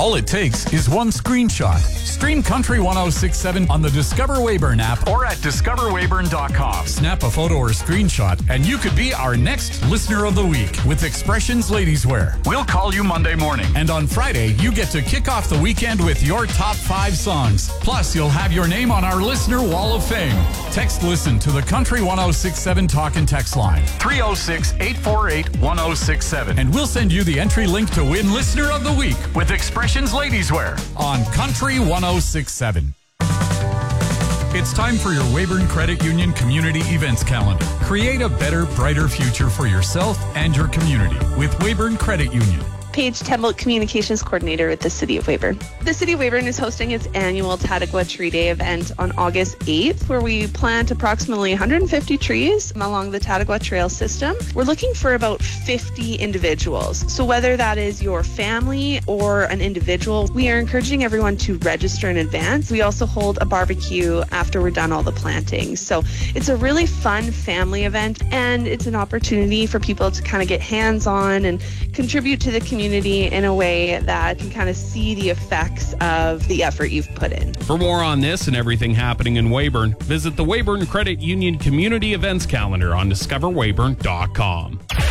All it takes is one screenshot. Stream Country 1067 on the Discover Weyburn app or at discoverweyburn.com. Snap a photo or screenshot, and you could be our next Listener of the Week with Expressions Ladies Wear. We'll call you Monday morning. And on Friday, you get to kick off the weekend with your top 5 songs. Plus, you'll have your name on our Listener Wall of Fame. Text Listen to the Country 1067 talk and text line 306-848-1067. And we'll send you the entry link to win Listener of the Week with Expressions Ladies Wear on Country 1067. It's time for your Weyburn Credit Union Community Events Calendar. Create a better, brighter future for yourself and your community with Weyburn Credit Union. Paige Temple, Communications Coordinator with the City of Weyburn. The City of Weyburn is hosting its annual Tadagwa Tree Day event on August 8th, where we plant approximately 150 trees along the Tadagwa Trail system. We're looking for about 50 individuals. So whether that is your family or an individual, we are encouraging everyone to register in advance. We also hold a barbecue after we're done all the plantings. So it's a really fun family event, and it's an opportunity for people to kind of get hands-on and contribute to the community in a way that can kind of see the effects of the effort you've put in. For more on this and everything happening in Weyburn, visit the Weyburn Credit Union Community Events Calendar on discoverweyburn.com.